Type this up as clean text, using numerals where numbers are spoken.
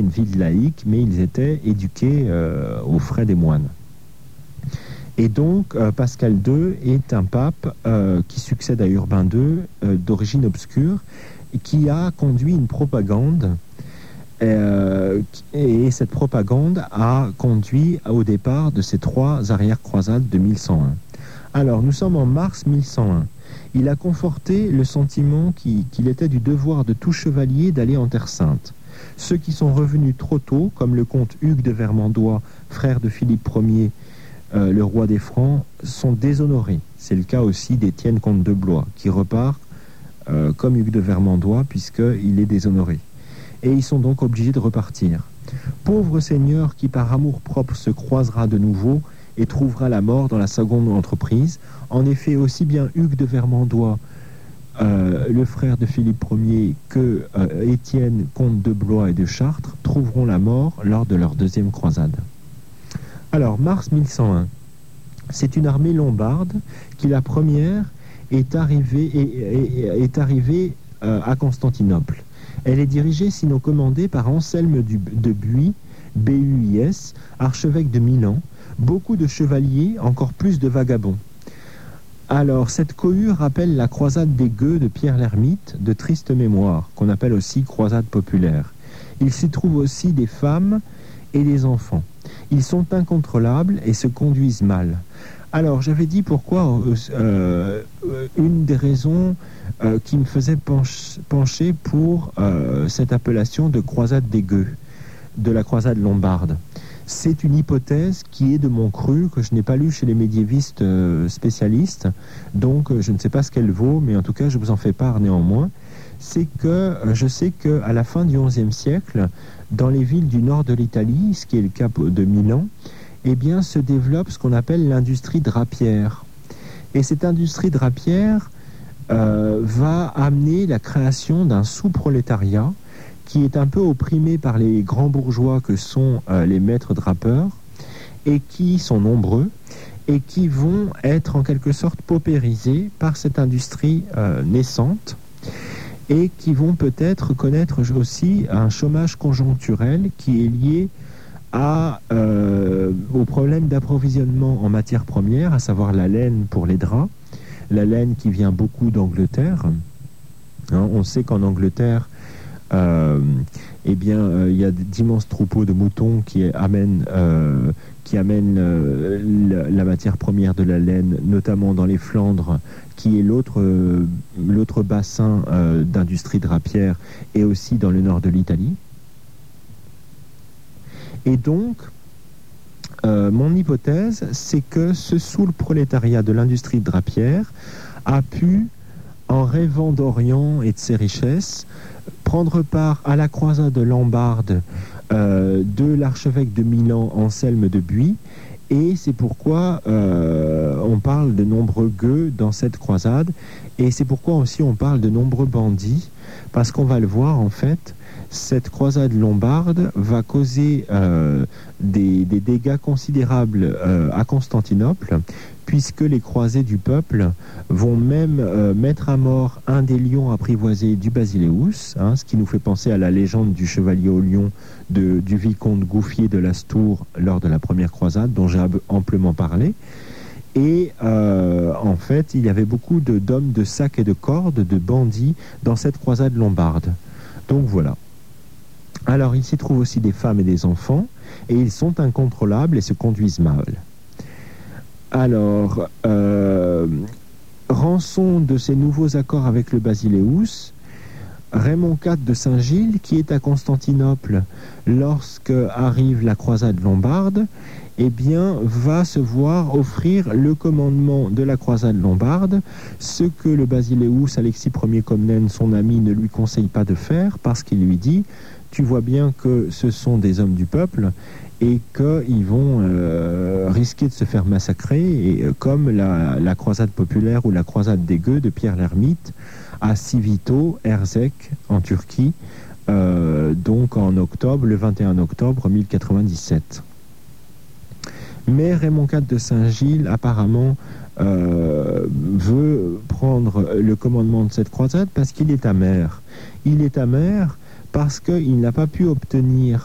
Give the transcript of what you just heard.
une ville laïque, mais ils étaient éduqués aux frais des moines. Et donc, Pascal II est un pape qui succède à Urbain II, d'origine obscure, et qui a conduit une propagande. Et cette propagande a conduit au départ de ces 3 arrière-croisades de 1101. Alors, nous sommes en mars 1101. Il a conforté le sentiment qu'il était du devoir de tout chevalier d'aller en Terre Sainte. Ceux qui sont revenus trop tôt, comme le comte Hugues de Vermandois, frère de Philippe Ier, le roi des Francs, sont déshonorés. C'est le cas aussi d'Étienne comte de Blois, qui repart comme Hugues de Vermandois, puisqu'il est déshonoré. Et ils sont donc obligés de repartir. Pauvre seigneur qui par amour-propre se croisera de nouveau et trouvera la mort dans la seconde entreprise. En effet, aussi bien Hugues de Vermandois, le frère de Philippe Ier, que Étienne, comte de Blois et de Chartres, trouveront la mort lors de leur deuxième croisade. Alors, mars 1101, c'est une armée lombarde qui, la première, est arrivée à Constantinople. Elle est dirigée, sinon commandée, par Anselme de Buis, B-U-I-S, archevêque de Milan, beaucoup de chevaliers, encore plus de vagabonds. Alors, cette cohue rappelle la croisade des gueux de Pierre l'Ermite, de triste mémoire, qu'on appelle aussi croisade populaire. Il s'y trouve aussi des femmes et des enfants. Ils sont incontrôlables et se conduisent mal. Alors, j'avais dit pourquoi une des raisons qui me faisait pencher pour cette appellation de croisade des gueux, de la croisade lombarde. C'est une hypothèse qui est de mon cru, que je n'ai pas lu chez les médiévistes spécialistes, donc je ne sais pas ce qu'elle vaut, mais en tout cas je vous en fais part néanmoins. C'est que je sais qu'à la fin du XIe siècle, dans les villes du nord de l'Italie, ce qui est le cas de Milan, eh bien, se développe ce qu'on appelle l'industrie drapière. Et cette industrie drapière va amener la création d'un sous-prolétariat qui est un peu opprimé par les grands bourgeois que sont les maîtres drapeurs, et qui sont nombreux, et qui vont être en quelque sorte paupérisés par cette industrie naissante, et qui vont peut-être connaître aussi un chômage conjoncturel qui est lié au problème d'approvisionnement en matières premières, à savoir la laine pour les draps, la laine qui vient beaucoup d'Angleterre. On sait qu'en Angleterre, il y a d'immenses troupeaux de moutons qui amènent la matière première de la laine, notamment dans les Flandres, qui est l'autre bassin d'industrie drapière, et aussi dans le nord de l'Italie. Et donc, mon hypothèse, c'est que ce sous-prolétariat de l'industrie drapière a pu, en rêvant d'Orient et de ses richesses, prendre part à la croisade lombarde de l'archevêque de Milan, Anselme de Buis, et c'est pourquoi on parle de nombreux gueux dans cette croisade, et c'est pourquoi aussi on parle de nombreux bandits, parce qu'on va le voir en fait, cette croisade lombarde va causer des dégâts considérables à Constantinople, puisque les croisés du peuple vont même mettre à mort un des lions apprivoisés du Basileus, ce qui nous fait penser à la légende du chevalier au lion du vicomte Gouffier de Lastour lors de la première croisade, dont j'ai amplement parlé. Et en fait, il y avait beaucoup d'hommes de sac et de cordes, de bandits, dans cette croisade lombarde. Donc voilà. Alors, il s'y trouve aussi des femmes et des enfants, et ils sont incontrôlables et se conduisent mal. Alors, rançon de ces nouveaux accords avec le Basileus, Raymond IV de Saint-Gilles, qui est à Constantinople lorsque arrive la croisade lombarde, eh bien, va se voir offrir le commandement de la croisade lombarde, ce que le Basileus, Alexis Ier Comnène, son ami, ne lui conseille pas de faire, parce qu'il lui dit « Tu vois bien que ce sont des hommes du peuple, et qu'ils vont risquer de se faire massacrer, et comme la croisade populaire ou la croisade des gueux de Pierre l'Ermite à Civito, Erzek, en Turquie, donc en octobre, le 21 octobre 1097. Mais Raymond IV de Saint-Gilles, apparemment, veut prendre le commandement de cette croisade parce qu'il est amer. Il est amer parce qu'il n'a pas pu obtenir